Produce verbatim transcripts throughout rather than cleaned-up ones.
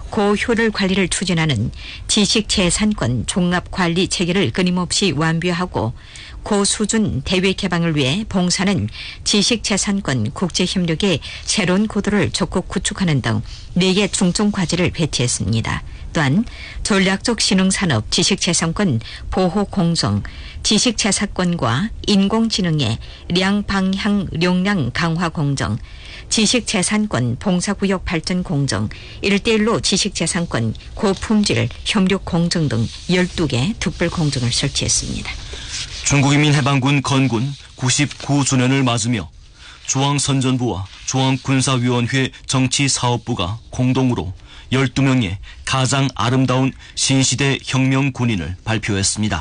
고효율 관리를 추진하는 지식재산권 종합관리 체계를 끊임없이 완비하고 고수준 대외 개방을 위해 봉사는 지식재산권 국제협력의 새로운 고도를 적극 구축하는 등 네 개 중점 과제를 배치했습니다. 또한 전략적 신흥산업 지식재산권 보호 공정, 지식재산권과 인공지능의 량방향 역량 강화 공정, 지식재산권 봉사구역 발전 공정, 일대일로 지식재산권 고품질 협력 공정 등 열두 개 특별 공정을 설치했습니다. 중국인민해방군 건군 구십구 주년을 맞으며 중앙선전부와 중앙군사위원회 정치사업부가 공동으로 열두 명의 가장 아름다운 신시대 혁명 군인을 발표했습니다.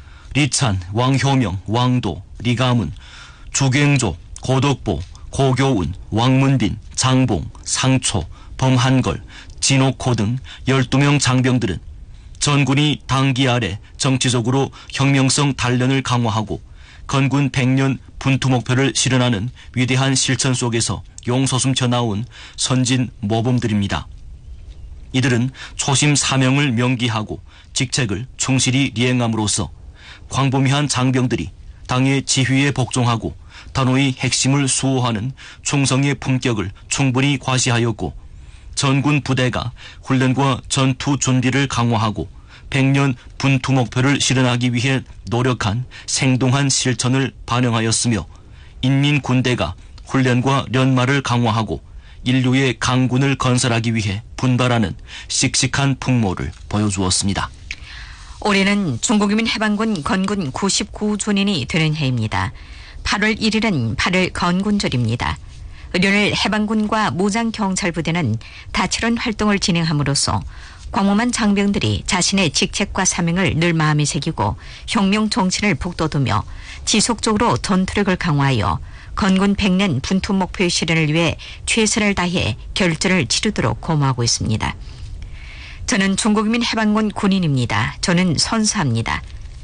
리찬, 왕효명, 왕도, 리가문, 주갱조, 고덕보, 고교운, 왕문빈, 장봉, 상초, 범한걸, 진옥호 등 열두 명 장병들은 전군이 당기 아래 정치적으로 혁명성 단련을 강화하고 건군 백 년 분투 목표를 실현하는 위대한 실천 속에서 용서숨쳐 나온 선진 모범들입니다. 이들은 초심 사명을 명기하고 직책을 충실히 이행함으로써 광범위한 장병들이 당의 지휘에 복종하고 단호히 핵심을 수호하는 충성의 품격을 충분히 과시하였고 전군 부대가 훈련과 전투 준비를 강화하고 백 년 분투 목표를 실현하기 위해 노력한 생동한 실천을 반영하였으며 인민군대가 훈련과 연마를 강화하고 인류의 강군을 건설하기 위해 분발하는 씩씩한 풍모를 보여주었습니다. 올해는 중국인민해방군 건군 구십구 주년이 되는 해입니다. 팔월 일일은 팔월 건군절입니다. 을요일 해방군과 무장경찰부대는 다채로운 활동을 진행함으로써 광범한 장병들이 자신의 직책과 사명을 늘 마음에 새기고 혁명 정신을 북돋우며 지속적으로 전투력을 강화하여 건군 백 년 분투 목표의 실현을 위해 최선을 다해 결전을 치르도록 고마하고 있습니다. 저는 중국인민 해방군 군인입니다. 저는 선사합니다.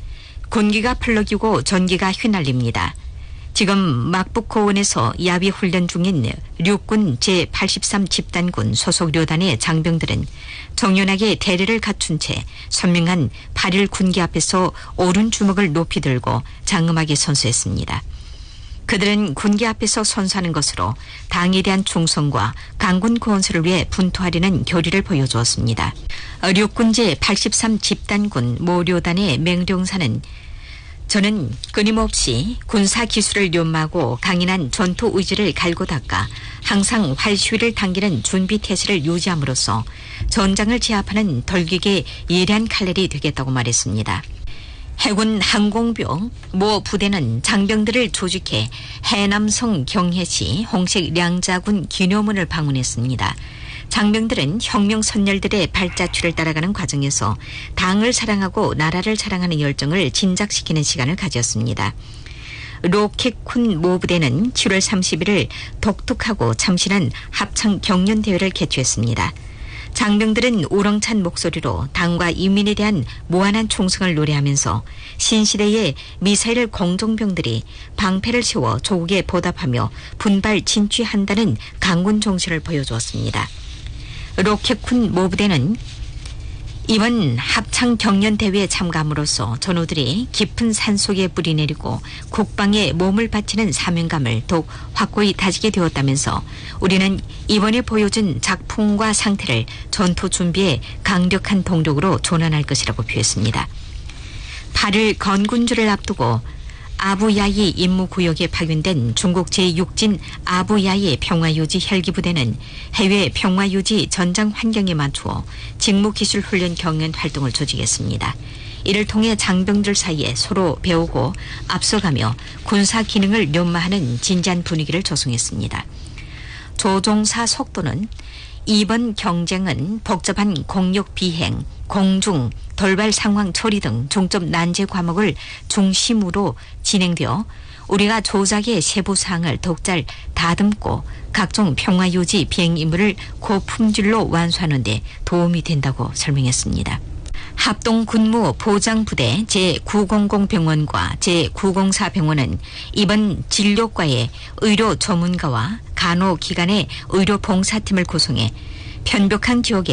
군기가 풀럭이고 전기가 휘날립니다. 지금 막북고원에서 야비 훈련 중인 육군 제팔십삼 집단군 소속 료단의 장병들은 정연하게 대례를 갖춘 채 선명한 발일 군기 앞에서 오른 주먹을 높이 들고 장엄하게 선수했습니다. 그들은 군기 앞에서 선수하는 것으로 당에 대한 충성과 강군 구원수를 위해 분투하려는 결의를 보여주었습니다. 육군 제팔십삼 집단군 모료단의 맹령사는 저는 끊임없이 군사 기술을 연마하고 강인한 전투 의지를 갈고 닦아 항상 활시위를 당기는 준비 태세를 유지함으로써 전장을 제압하는 덜기게 예리한 칼날이 되겠다고 말했습니다. 해군 항공병 모 부대는 장병들을 조직해 해남성 경해시 홍색 량자군 기념원을 방문했습니다. 장병들은 혁명 선열들의 발자취를 따라가는 과정에서 당을 사랑하고 나라를 사랑하는 열정을 진작시키는 시간을 가졌습니다. 로켓군 모부대는 칠월 삼십일을 독특하고 참신한 합창 경연대회를 개최했습니다. 장병들은 우렁찬 목소리로 당과 인민에 대한 무한한 충성을 노래하면서 신시대의 미사일 공종병들이 방패를 세워 조국에 보답하며 분발 진취한다는 강군 정신을 보여주었습니다. 로켓군 모부대는 이번 합창 경연대회에 참가함으로써 전우들이 깊은 산속에 뿌리 내리고 국방에 몸을 바치는 사명감을 더욱 확고히 다지게 되었다면서 우리는 이번에 보여준 작품과 상태를 전투 준비에 강력한 동력으로 전환할 것이라고 표했습니다. 팔일 건군주를 앞두고 아부야이 임무구역에 파견된 중국 제육진 아부야이 평화유지 헬기부대는 해외 평화유지 전장 환경에 맞추어 직무기술 훈련 경연 활동을 조직했습니다. 이를 통해 장병들 사이에 서로 배우고 앞서가며 군사 기능을 연마하는 진지한 분위기를 조성했습니다. 조종사 속도는 이번 경쟁은 복잡한 공역 비행, 공중, 돌발 상황 처리 등 중점 난제 과목을 중심으로 진행되어 우리가 조작의 세부 사항을 더욱 잘 다듬고 각종 평화유지 비행 임무를 고품질로 완수하는 데 도움이 된다고 설명했습니다. 합동군무 보장부대 제구백백 병원과 제구백사 병원은 이번 진료과의 의료 전문가와 간호기관의 의료봉사팀을 구성해 편벽한 지역에